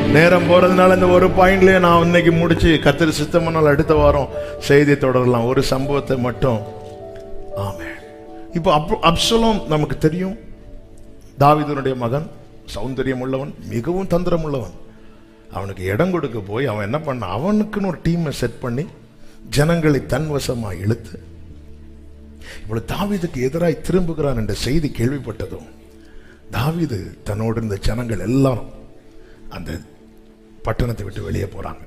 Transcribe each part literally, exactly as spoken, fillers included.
நேரம் போறதுனால இந்த ஒரு பாயிண்ட்லயே நான் இன்னைக்கு முடிச்சு கத்திரி சித்தமனால் அடுத்த வாரம் செய்தி தொடரலாம். ஒரு சம்பவத்தை மட்டும். ஆமென். இப்போ அப்சலோம் நமக்கு தெரியும், தாவீதுனுடைய மகன், சௌந்தரியம் உள்ளவன், மிகவும் தந்திரம் உள்ளவன். அவனுக்கு இடம் கொடுக்க போய் அவன் என்ன பண்ண, அவனுக்குன்னு ஒரு டீமை செட் பண்ணி ஜனங்களை தன்வசமா இழுத்து இவ்வளவு தாவீதுக்கு எதிராய் திரும்புகிறான் என்ற செய்தி கேள்விப்பட்டதும் தாவீது தன்னோடு இருந்த ஜனங்கள் எல்லாரும் அந்த பட்டணத்தை விட்டு வெளியே போறாங்க.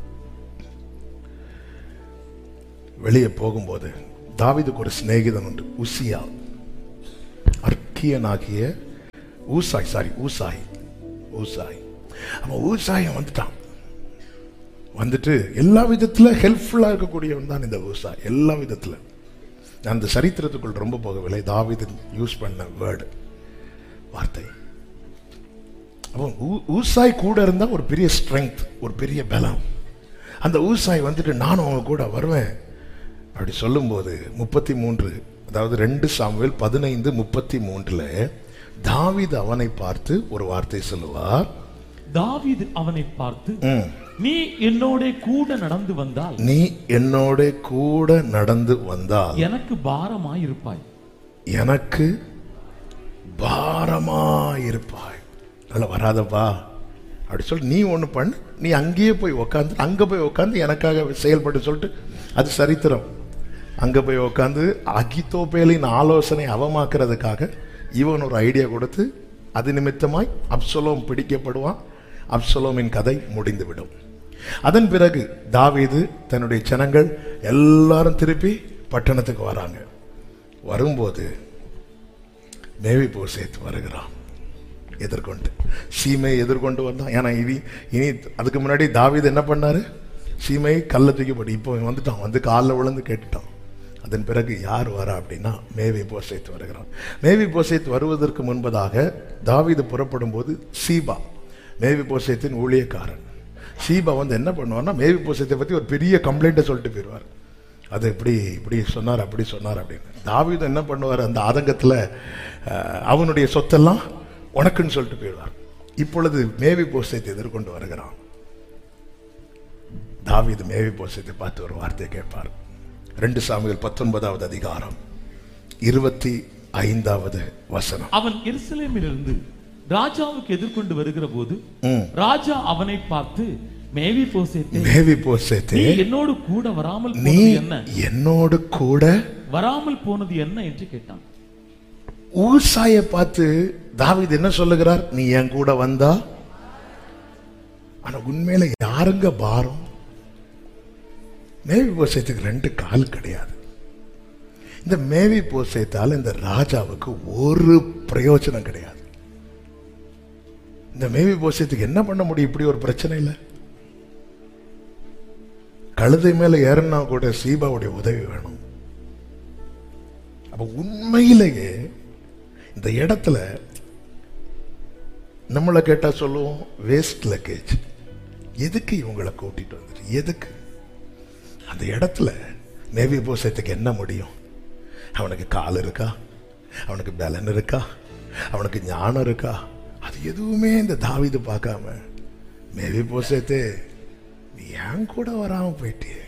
வெளியே போகும்போது தாவீதுக்கு ஒரு சிநேகிதன் உண்டு, உசியா, அர்க்கியனாகிய ஊசாய் சாரி ஊசாய் ஊசாய் அவன் ஊசாயம் வந்துட்டான். வந்துட்டு எல்லா விதத்துல ஹெல்ப்ஃபுல்லா இருக்கக்கூடியவன் தான் இந்த ஊசாய். எல்லா விதத்துல அந்த சரித்திரத்துக்குள் ரொம்ப போகவில்லை, தாவீது யூஸ் பண்ண வேர்டு வார்த்தை. அப்போ ஊசாய் கூட இருந்தா ஒரு பெரிய ஸ்ட்ரெங்க், ஒரு பெரிய பலம். அந்த ஊசாய் வந்துட்டு நானும் அவங்க கூட வருவேன் அப்படி சொல்லும்போது முப்பத்தி மூன்று அதாவது ரெண்டு சாமுவேல் பதினைந்து முப்பத்தி மூன்றுல தாவீது அவனை பார்த்து ஒரு வார்த்தை சொல்லுவார். தாவீது அவனை பார்த்து, நீ என்னோட கூட நடந்து வந்தால் நீ என்னோட கூட நடந்து வந்தால் எனக்கு பாரமாய் இருப்பாய், எனக்கு பாரமாய் இருப்பாய். நல்ல வராதப்பா அப்படி சொல்லி நீ ஒண்ணு பண்ணு, நீ அங்கேயே போய் உக்காந்து அங்க போய் உக்காந்து எனக்காக செயல்பட்டு சொல்லிட்டு, அது சரித்திரம். அங்க போய் உக்காந்து அகித்தோப்பேலின் ஆலோசனை அவமாக்குறதுக்காக இவன் ஒரு ஐடியா கொடுத்து அது நிமித்தமாய் அப்சலோம் பிடிக்கப்படுவான். அப்சலோமின் கதை முடிந்துவிடும். அதன் பிறகு தாவீது தன்னுடைய ஜனங்கள் எல்லாரும் திருப்பி பட்டணத்துக்கு வராங்க. வரும்போது மேவிபோசேத் வருகிறான் எதிர்கொண்டு, சீமை எதிர்கொண்டு வந்தான். ஏன்னா இனி இனி அதுக்கு முன்னாடி தாவீது என்ன பண்ணாரு, சீமை கல்ல தூக்கி போட்டு, இப்போ வந்துட்டான், வந்து காலில் விழுந்து கேட்டுட்டான். அதன் பிறகு யார் வரா அப்படின்னா மேவிபோசேத் வருகிறான். மேவிபோசேத் வருவதற்கு முன்பதாக தாவீது புறப்படும் போது சீபா, மேவிபோசேத்தின் ஊழியக்காரன் சீபா வந்து என்ன பண்ணுவார்னா மேவிபோசேத்தை பத்தி ஒரு பெரிய கம்ப்ளைண்ட்டை சொல்லிட்டு போயிடுவார். அது இப்படி இப்படி சொன்னார் அப்படி சொன்னார் அப்படின்னு. தாவீது என்ன பண்ணுவார், அந்த ஆதங்கத்தில் அவனுடைய சொத்தெல்லாம் உனக்குன்னு சொல்லிட்டு போயிடுவார். இப்பொழுது மேவிபோசேத்தை எதிர்கொண்டு வருகிறான். தாவீது மேவிபோசேத்தை பார்த்து ஒரு வார்த்தையை கேட்பார். ரெண்டு சாமுவேல் பத்தொன்பதாவது அதிகாரம் இருபத்தி ஐந்தாவது வசனம். அவன் எருசலேமிலிருந்து ராஜாவுக்கு எதிர்கொண்டு வருகிற போது ராஜா அவனை பார்த்து, மேவிபோசேத்தே, மேவிபோசேத்தே, நீ என்னோடு கூட வராமல் நீ போனது என்ன, என்னோடு கூட வராமல் போனது என்ன என்று கேட்டான். ஊசாயை பார்த்து தாவீது என்ன சொல்லுகிறார், நீ என் கூட வந்தா. ஆனா உண்மையில யாருங்க பாரம்? மேவிபோசேத்துக்கு ரெண்டு கால் கிடையாது. இந்த மேவிபோசேத்தால் இந்த ராஜாவுக்கு ஒரு பிரயோஜனம் கிடையாது. இந்த மேவிபோசேத்துக்கு என்ன பண்ண முடியும்? இப்படி ஒரு பிரச்சனை இல்லை. கழுதை மேல ஏறனா கூட சீபாவுடைய உதவி வேணும். அப்ப உண்மையிலேயே இந்த இடத்துல நம்மளை கேட்டா சொல்லுவோம் வேஸ்ட் லக்கேஜ். எதுக்கு இவங்களை கூட்டிட்டு வந்துட்டு எதுக்கு? அந்த இடத்துல மேவிபோசேத்துக்கு என்ன முடியும்? அவனுக்கு கால் இருக்கா, அவனுக்கு பலன் இருக்கா, அவனுக்கு ஞானம் இருக்கா? அது எதுவுமே இந்த தாவீது பார்க்காம, மேவிபோசேத்தே நீ ஏன் கூட வராம போயிட்டியே.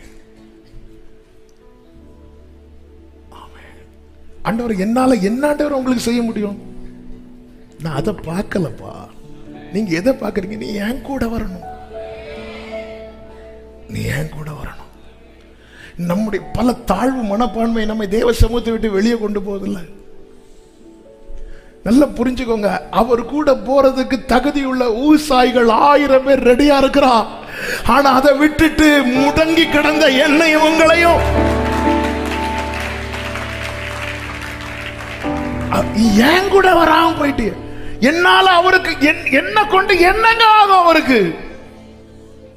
ஆண்டவர் என்னால என்ன ஆண்டவர் உங்களுக்கு செய்ய முடியும்? நான் அதை பார்க்கலப்பா. நீங்க எதை பார்க்கறீங்க? நீ ஏன் கூட வரணும், நீ ஏன் கூட வரணும். நம்முடைய பல தாழ்வு மனப்பான்மை நம்மை தேவ சமூகத்தை விட்டு வெளியே கொண்டு போவதில்லை. நல்லா புரிஞ்சுக்கோங்க, அவர் கூட போறதுக்கு தகுதியுள்ள ஊசாய்கள் ஆயிரம் பேர் ரெடியா இருக்கிறா. ஆனா அதை விட்டுட்டு முடங்கி கிடந்த என்னையும் உங்களையும் ஏன் கூட வராம போயிட்டு, என்னால அவருக்கு என்ன கொண்டு என்னங்க ஆகும்? அவருக்கு